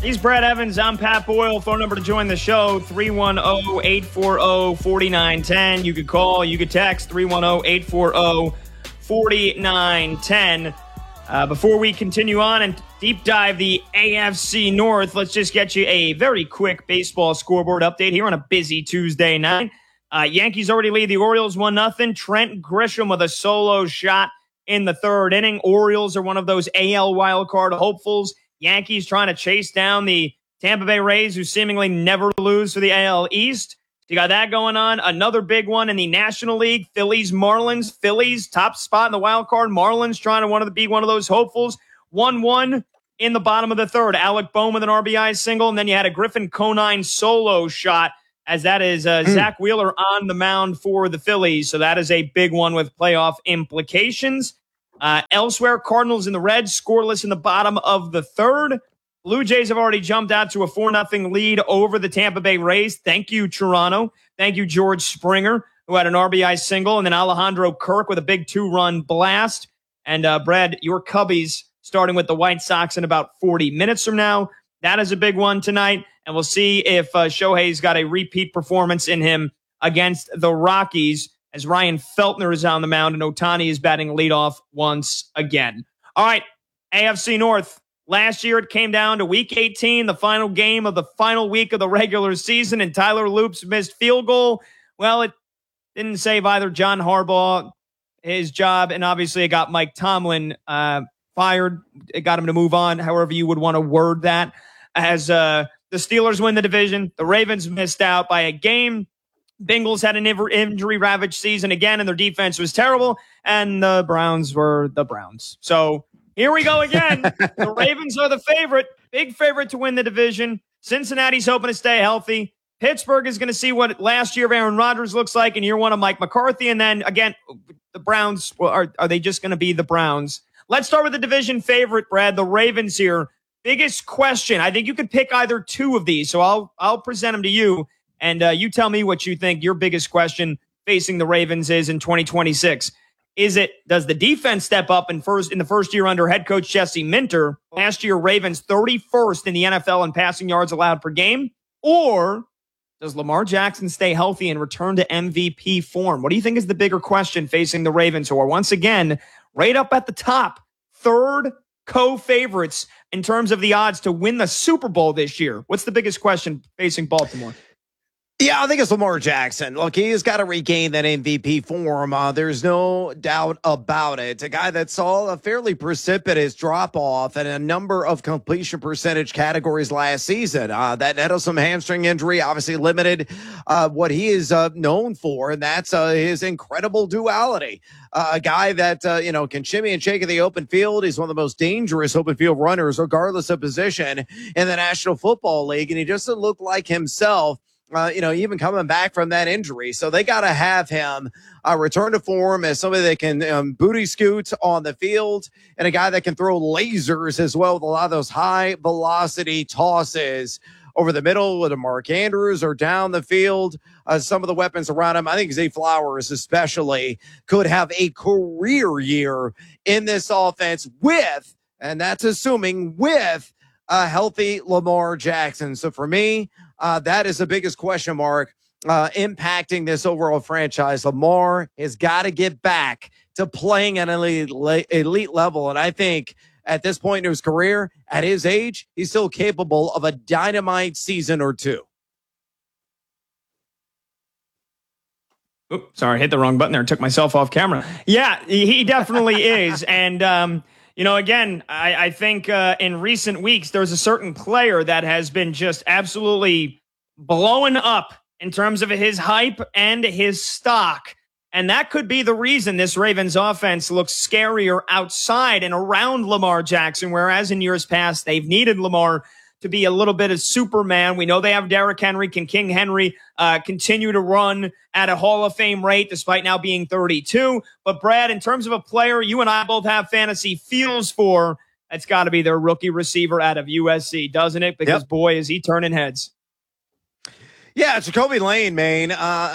He's Brad Evans. I'm Pat Boyle. Phone number to join the show, 310-840-4910. You could call, you could text, 310-840-4910. Before we continue on and deep dive the AFC North, let's just get you a very quick baseball scoreboard update here on a busy Tuesday night. Yankees already lead the Orioles 1-0. Trent Grisham with a solo shot in the third inning. Orioles are one of those AL wildcard hopefuls. Yankees trying to chase down the Tampa Bay Rays, who seemingly never lose for the AL East. You got that going on. Another big one in the National League, Phillies, Marlins. Phillies, top spot in the wild card. Marlins trying to be one of those hopefuls. 1-1 in the bottom of the third. Alec Bohm with an RBI single, and then you had a Griffin Conine solo shot, as that is Zach Wheeler on the mound for the Phillies. So that is a big one with playoff implications. Elsewhere, Cardinals and the Reds scoreless in the bottom of the third. Blue Jays have already jumped out to a 4-0 lead over the Tampa Bay Rays. Thank you, Toronto. Thank you, George Springer, who had an RBI single, and then Alejandro Kirk with a big 2-run blast. And Brad, your Cubbies starting with the White Sox in about 40 minutes from now. That is a big one tonight, and we'll see if Shohei's got a repeat performance in him against the Rockies, as Ryan Feltner is on the mound and Ohtani is batting leadoff once again. All right, AFC North. Last year it came down to Week 18, the final game of the final week of the regular season, and Tyler Loop's missed field goal. Well, it didn't save either John Harbaugh his job, and obviously it got Mike Tomlin fired. It got him to move on, however you would want to word that. As the Steelers win the division, the Ravens missed out by a game. Bengals had an injury-ravaged season again, and their defense was terrible, and the Browns were the Browns. So here we go again. The Ravens are the favorite, big favorite to win the division. Cincinnati's hoping to stay healthy. Pittsburgh is going to see what last year of Aaron Rodgers looks like in year one of Mike McCarthy, and then, again, the Browns, are they just going to be the Browns? Let's start with the division favorite, Brad, the Ravens here. Biggest question. I think you could pick either two of these, so I'll present them to you. And you tell me what you think your biggest question facing the Ravens is in 2026. Does the defense step up in the first year under head coach Jesse Minter? Last year, Ravens 31st in the NFL in passing yards allowed per game. Or does Lamar Jackson stay healthy and return to MVP form? What do you think is the bigger question facing the Ravens, who are once again right up at the top, third co-favorites in terms of the odds to win the Super Bowl this year? What's the biggest question facing Baltimore? Yeah, I think it's Lamar Jackson. Look, he has got to regain that MVP form. There's no doubt about it. A guy that saw a fairly precipitous drop-off in a number of completion percentage categories last season. That had some hamstring injury, obviously limited what he is known for, and that's his incredible duality. A guy that, can shimmy and shake in the open field. He's one of the most dangerous open field runners, regardless of position, in the National Football League, and he doesn't look like himself. Even coming back from that injury. So they got to have him return to form as somebody that can booty scoot on the field, and a guy that can throw lasers as well with a lot of those high velocity tosses over the middle with a Mark Andrews or down the field. Some of the weapons around him. I think Zay Flowers especially could have a career year in this offense and that's assuming with a healthy Lamar Jackson. So for me, that is the biggest question mark impacting this overall franchise. Lamar has got to get back to playing at an elite level. And I think at this point in his career, at his age, he's still capable of a dynamite season or two. Oops, sorry, hit the wrong button there. Took myself off camera. Yeah, he definitely is. And, again, I think in recent weeks, there's a certain player that has been just absolutely blowing up in terms of his hype and his stock. And that could be the reason this Ravens offense looks scarier outside and around Lamar Jackson, whereas in years past, they've needed Lamar to be a little bit of Superman. We know they have Derrick Henry. Can King Henry continue to run at a Hall of Fame rate despite now being 32? But Brad, in terms of a player you and I both have fantasy feels for, it's got to be their rookie receiver out of USC, doesn't it? Because boy, is he turning heads. Yeah, Jacoby Lane, man.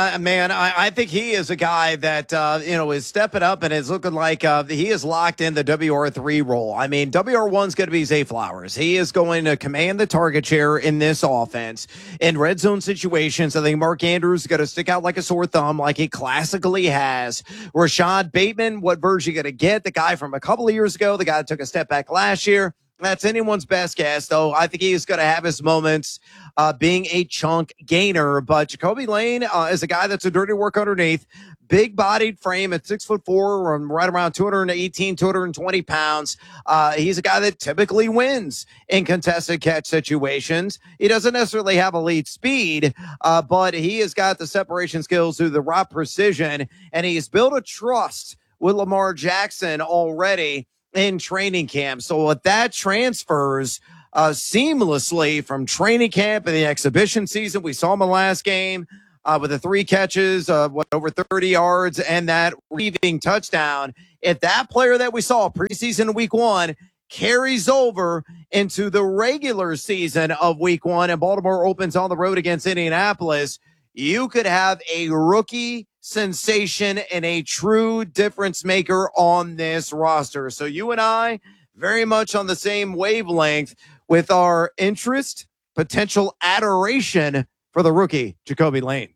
I think he is a guy that is stepping up and is looking like he is locked in the WR3 role. I mean, WR1's going to be Zay Flowers. He is going to command the target share in this offense in red zone situations. I think Mark Andrews is going to stick out like a sore thumb, like he classically has. Rashad Bateman, what version you going to get? The guy from a couple of years ago, the guy that took a step back last year. That's anyone's best guess, though. I think he's going to have his moments being a chunk gainer. But Jacoby Lane is a guy that's a dirty work underneath. Big bodied frame at 6'4", right around 218, 220 pounds. He's a guy that typically wins in contested catch situations. He doesn't necessarily have elite speed, but he has got the separation skills through the raw precision, and he's built a trust with Lamar Jackson already in training camp. So if that transfers seamlessly from training camp and the exhibition season, we saw him in the last game with the 3 catches, over 30 yards and that receiving touchdown. If that player that we saw preseason week 1 carries over into the regular season of week 1 and Baltimore opens on the road against Indianapolis, you could have a rookie sensation and a true difference maker on this roster. So you and I very much on the same wavelength with our interest, potential adoration for the rookie, Jacoby Lane.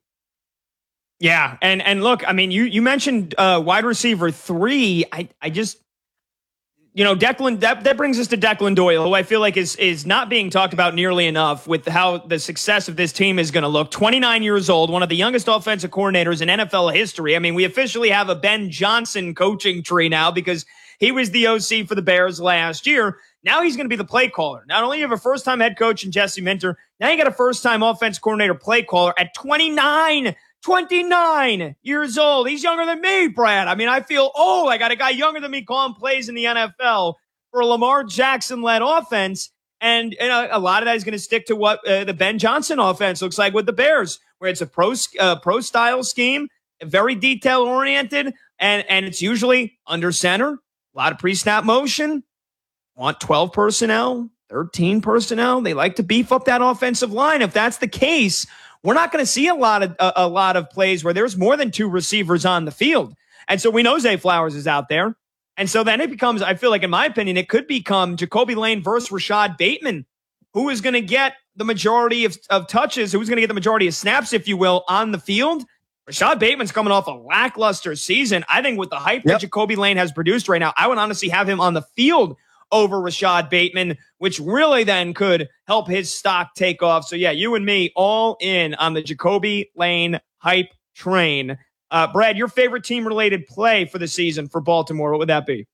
Yeah. And look, I mean, you mentioned wide receiver 3. I just, Declan, that brings us to Declan Doyle, who I feel like is not being talked about nearly enough with how the success of this team is going to look. 29 years old, one of the youngest offensive coordinators in NFL history. I mean, we officially have a Ben Johnson coaching tree now because he was the OC for the Bears last year. Now he's going to be the play caller. Not only you have a first-time head coach in Jesse Minter, now you got a first-time offense coordinator play caller at 29 years old. He's younger than me, Brad. I mean, I feel old. I got a guy younger than me calling plays in the NFL for a Lamar Jackson-led offense. And a lot of that is going to stick to what the Ben Johnson offense looks like with the Bears, where it's a pro-style scheme, very detail-oriented, and it's usually under center, a lot of pre-snap motion, want 12 personnel, 13 personnel. They like to beef up that offensive line. If that's the case, we're not going to see a lot of plays where there's more than 2 receivers on the field. And so we know Zay Flowers is out there. And so then it becomes, I feel like, in my opinion, it could become Jacoby Lane versus Rashad Bateman. Who is going to get the majority of touches? Who's going to get the majority of snaps, if you will, on the field? Rashad Bateman's coming off a lackluster season. I think with the hype that Jacoby Lane has produced right now, I would honestly have him on the field over Rashad Bateman, which really then could help his stock take off. So yeah, you and me all in on the Jacoby Lane hype train. Brad, your favorite team-related play for the season for Baltimore, what would that be?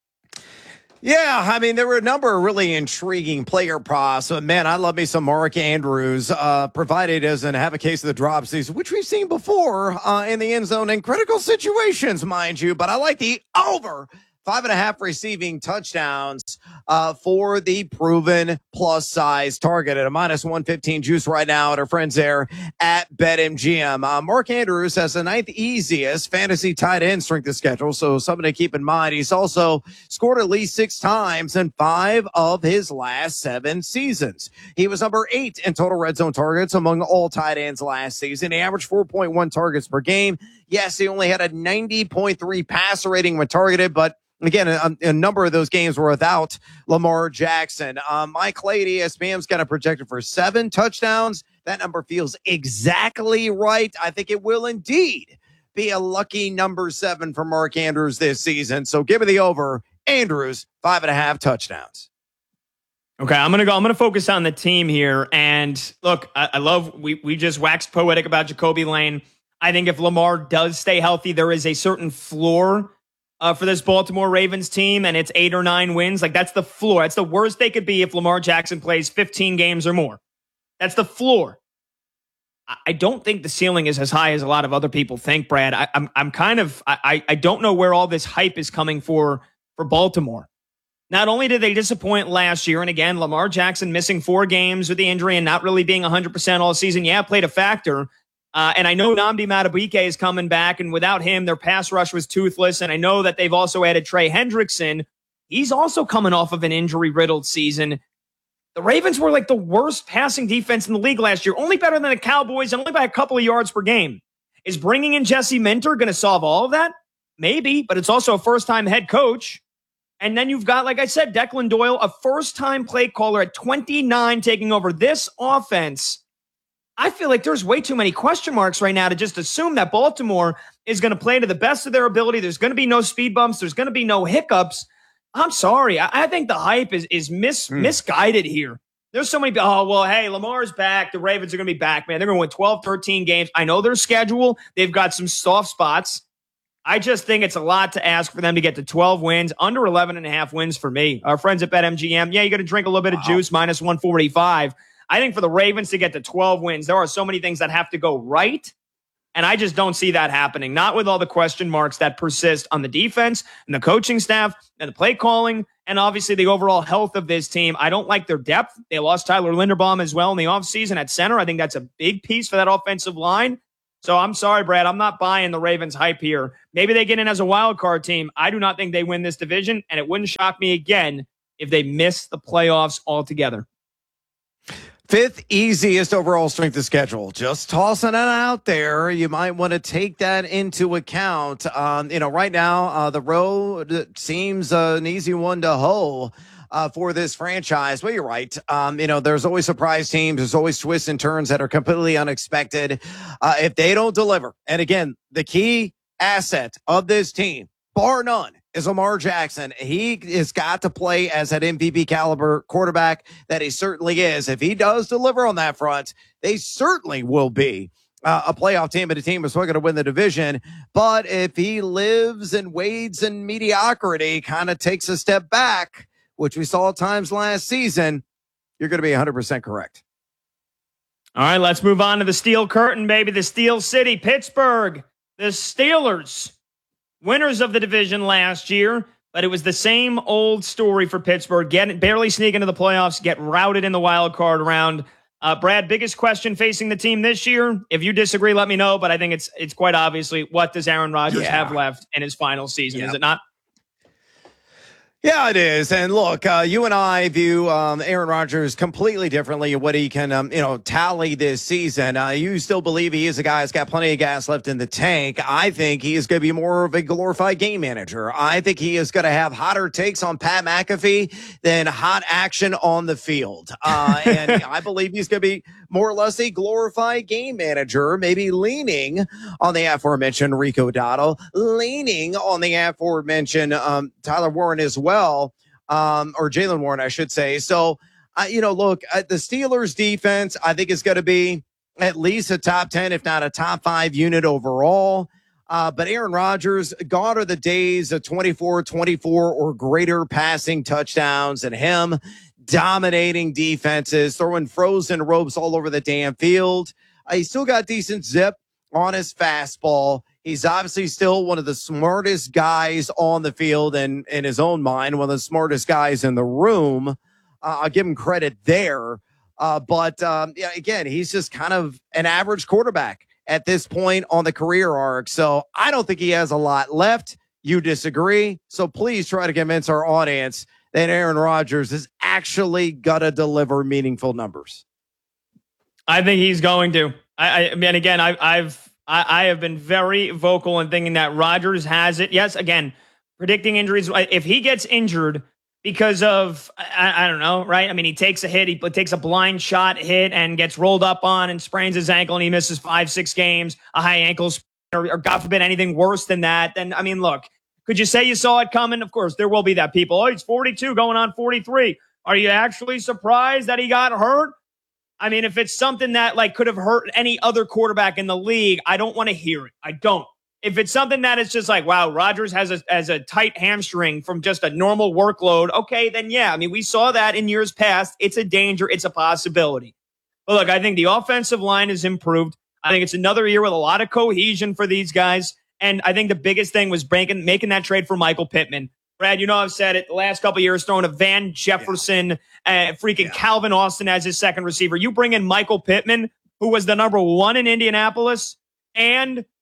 Yeah, I mean, there were a number of really intriguing player props. But man, I love me some Mark Andrews, provided he doesn't have a case of the dropsies, which we've seen before in the end zone in critical situations, mind you. But I like the over 5.5 receiving touchdowns for the proven plus size target at a -115 juice right now at our friends there at BetMGM. Mark Andrews has the 9th easiest fantasy tight end strength of schedule, so something to keep in mind. He's also scored at least 6 times in 5 of his last 7 seasons. He was number 8 in total red zone targets among all tight ends last season. He averaged 4.1 targets per game. Yes, he only had a 90.3 passer rating when targeted, but again, a number of those games were without Lamar Jackson. Mike Clay at ESPN's got a projected for 7 touchdowns. That number feels exactly right. I think it will indeed be a lucky number 7 for Mark Andrews this season. So give me the over. Andrews, 5.5 touchdowns. Okay, I'm gonna focus on the team here. And look, I love we just waxed poetic about Jacoby Lane. I think if Lamar does stay healthy, there is a certain floor for this Baltimore Ravens team, and it's 8 or 9 wins. Like, that's the floor. That's the worst they could be if Lamar Jackson plays 15 games or more. That's the floor. I don't think the ceiling is as high as a lot of other people think, Brad. I don't know where all this hype is coming for Baltimore. Not only did they disappoint last year, and again, Lamar Jackson missing 4 games with the injury and not really being 100% all season, played a factor. And I know Nnamdi Madubuike is coming back, and without him, their pass rush was toothless. And I know that they've also added Trey Hendrickson. He's also coming off of an injury-riddled season. The Ravens were like the worst passing defense in the league last year, only better than the Cowboys and only by a couple of yards per game. Is bringing in Jesse Minter going to solve all of that? Maybe, but it's also a first-time head coach. And then you've got, like I said, Declan Doyle, a first-time play caller at 29, taking over this offense. I feel like there's way too many question marks right now to just assume that Baltimore is going to play to the best of their ability. There's going to be no speed bumps. There's going to be no hiccups. I'm sorry. I think the hype is misguided here. There's so many, oh, well, hey, Lamar's back. The Ravens are going to be back, man. They're going to win 12, 13 games. I know their schedule. They've got some soft spots. I just think it's a lot to ask for them to get to 12 wins, under 11.5 wins for me. Our friends at BetMGM, yeah, you got to drink a little bit of juice, minus 145. I think for the Ravens to get to 12 wins, there are so many things that have to go right. And I just don't see that happening. Not with all the question marks that persist on the defense and the coaching staff and the play calling and obviously the overall health of this team. I don't like their depth. They lost Tyler Linderbaum as well in the offseason at center. I think that's a big piece for that offensive line. So I'm sorry, Brad. I'm not buying the Ravens hype here. Maybe they get in as a wild card team. I do not think they win this division, and it wouldn't shock me again if they miss the playoffs altogether. 5th easiest overall strength of schedule. Just tossing it out there. You might want to take that into account. Right now, the road seems an easy one to hoe for this franchise. Well, you're right. There's always surprise teams. There's always twists and turns that are completely unexpected. If they don't deliver, and again, the key asset of this team, bar none, is Lamar Jackson. He has got to play as that MVP caliber quarterback that he certainly is. If he does deliver on that front, they certainly will be a playoff team and a team that's going to win the division. But if he lives and wades in mediocrity, kind of takes a step back, which we saw at times last season, you're going to be 100% correct. All right, let's move on to the Steel Curtain, baby. The Steel City, Pittsburgh, the Steelers. Winners of the division last year, but it was the same old story for Pittsburgh. Barely sneak into the playoffs, get routed in the wild card round. Brad, biggest question facing the team this year? If you disagree, let me know, but I think it's quite obviously, what does Aaron Rodgers have left in his final season? Yep. Is it not? Yeah, it is. And look, you and I view Aaron Rodgers completely differently. What he can, tally this season. You still believe he is a guy that's got plenty of gas left in the tank. I think he is going to be more of a glorified game manager. I think he is going to have hotter takes on Pat McAfee than hot action on the field. And I believe he's going to be more or less a glorified game manager, maybe leaning on the aforementioned Rico Dotto, leaning on the aforementioned Tyler Warren as well, or Jaylen Warren, I should say. So, look, the Steelers defense, I think is going to be at least a top 10, if not a top 5 unit overall. But Aaron Rodgers, gone are the days of 24 or greater passing touchdowns and him dominating defenses, throwing frozen ropes all over the damn field. He's still got decent zip on his fastball. He's obviously still one of the smartest guys on the field and in his own mind, one of the smartest guys in the room. I'll give him credit there. But again, he's just kind of an average quarterback at this point on the career arc. So I don't think he has a lot left. You disagree. So please try to convince our audience that Aaron Rodgers is actually going to deliver meaningful numbers. I think he's going to. I mean, again, I have been very vocal in thinking that Rodgers has it. Yes, again, predicting injuries. If he gets injured because of, I don't know, right? I mean, he takes a hit, he takes a blind shot hit and gets rolled up on and sprains his ankle and he misses 5-6 games, a high ankle sprain, or God forbid anything worse than that. Then, I mean, look, could you say you saw it coming? Of course, there will be that people. Oh, he's 42 going on 43. Are you actually surprised that he got hurt? I mean, if it's something that could have hurt any other quarterback in the league, I don't want to hear it. I don't. If it's something that is just wow, Rodgers has a tight hamstring from just a normal workload, okay, then yeah. I mean, we saw that in years past. It's a danger. It's a possibility. But look, I think the offensive line has improved. I think it's another year with a lot of cohesion for these guys. And I think the biggest thing was making that trade for Michael Pittman. Brad, I've said it the last couple of years, throwing a Van Jefferson, Calvin Austin as his second receiver. You bring in Michael Pittman, who was the number 1 in Indianapolis, and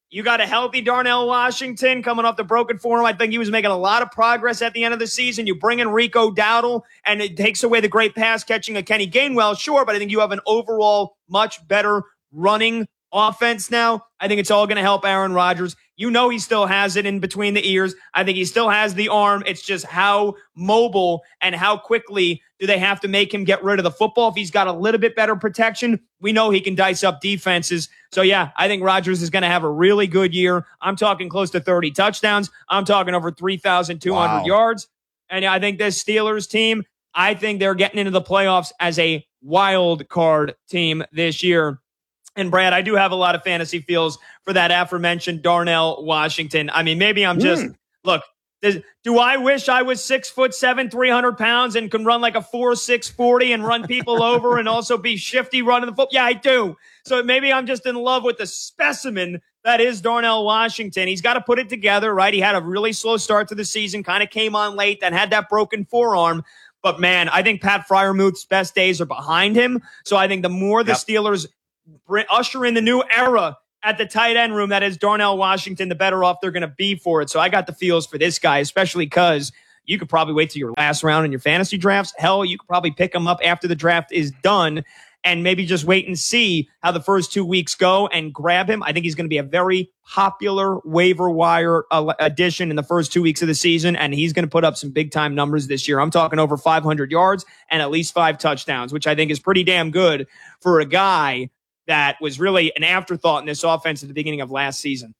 You got a healthy Darnell Washington coming off the broken forearm. I think he was making a lot of progress at the end of the season. You bring in Rico Dowdle, and it takes away the great pass catching of Kenny Gainwell, sure, but I think you have an overall much better running offense now. I think it's all going to help Aaron Rodgers. You know he still has it in between the ears. I think he still has the arm. It's just how mobile and how quickly do they have to make him get rid of the football. If he's got a little bit better protection, we know he can dice up defenses. So, yeah, I think Rodgers is going to have a really good year. I'm talking close to 30 touchdowns. I'm talking over 3,200 yards. And I think this Steelers team, I think they're getting into the playoffs as a wild card team this year. And Brad, I do have a lot of fantasy feels for that aforementioned Darnell Washington. I mean, maybe I'm just, look, do I wish I was 6'7", 300 pounds and can run like a 4.6 40 and run people over and also be shifty running the football? Yeah, I do. So maybe I'm just in love with the specimen that is Darnell Washington. He's got to put it together, right? He had a really slow start to the season, kind of came on late, then had that broken forearm. But man, I think Pat Freiermuth's best days are behind him. So I think the more the Steelers usher in the new era at the tight end room that is Darnell Washington, the better off they're going to be for it. So I got the feels for this guy, especially because you could probably wait till your last round in your fantasy drafts. Hell, you could probably pick him up after the draft is done and maybe just wait and see how the first 2 weeks go and grab him. I think he's going to be a very popular waiver wire addition in the first 2 weeks of the season, and he's going to put up some big-time numbers this year. I'm talking over 500 yards and at least 5 touchdowns, which I think is pretty damn good for a guy that was really an afterthought in this offense at the beginning of last season.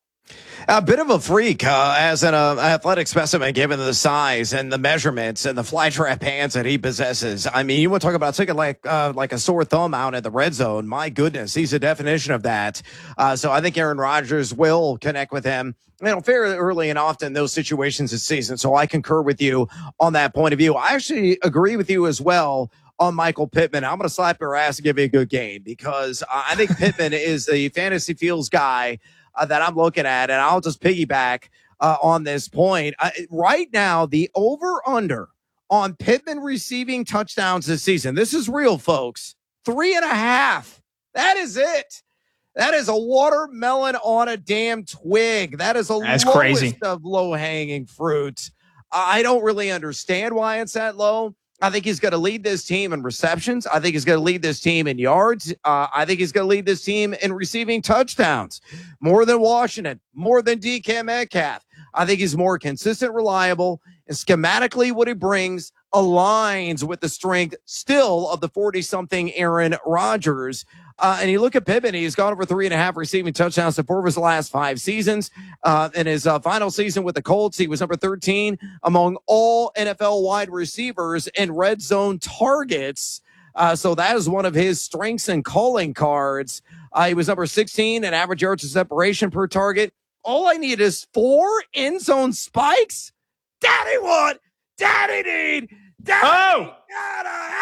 A bit of a freak as an athletic specimen, given the size and the measurements and the flytrap hands that he possesses. I mean, you want to talk about taking like a sore thumb out at the red zone. My goodness, he's a definition of that. So I think Aaron Rodgers will connect with him, fairly early and often in those situations this season. So I concur with you on that point of view. I actually agree with you as well on Michael Pittman. I'm going to slap your ass and give you a good game because I think Pittman is the fantasy feels guy that I'm looking at, and I'll just piggyback on this point. Right now, the over-under on Pittman receiving touchdowns this season, this is real, folks, 3.5. That is it. That is a watermelon on a damn twig. That's lowest crazy of low-hanging fruit. I don't really understand why it's that low. I think he's going to lead this team in receptions. I think he's going to lead this team in yards. I think he's going to lead this team in receiving touchdowns. More than Washington, more than DK Metcalf. I think he's more consistent, reliable, and schematically what he brings aligns with the strength still of the 40-something Aaron Rodgers. And you look at Pittman, he's gone over 3.5 receiving touchdowns in 4 of his last 5 seasons. In his final season with the Colts, he was number 13 among all NFL wide receivers in red zone targets. So that is one of his strengths and calling cards. He was number 16 in average yards of separation per target. All I need is 4 end zone spikes. Daddy want, daddy need, daddy gotta